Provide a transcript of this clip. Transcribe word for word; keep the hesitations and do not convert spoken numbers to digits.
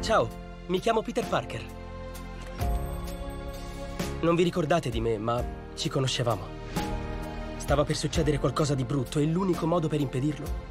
Ciao, mi chiamo Peter Parker. Non vi ricordate di me, ma ci conoscevamo. Stava per succedere qualcosa di brutto e l'unico modo per impedirlo